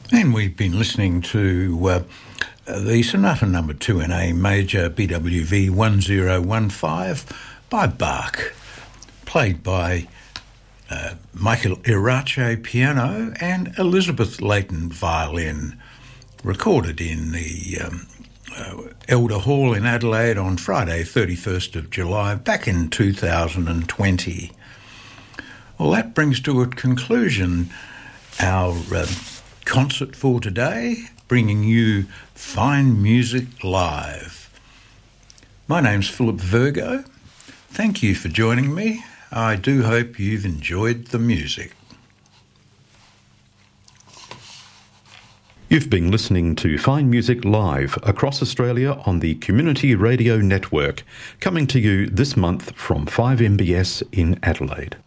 And we've been listening to the Sonata No. 2 in A major, BWV 1015 by Bach, played by Michael Irache piano and Elizabeth Layton violin, recorded in the Elder Hall in Adelaide on Friday 31st of July back in 2020. Well, that brings to a conclusion our concert for today, bringing you fine music live. My name's Philip Virgo. Thank you for joining me. I do hope you've enjoyed the music. You've been listening to Fine Music Live across Australia on the Community Radio Network, coming to you this month from 5MBS in Adelaide.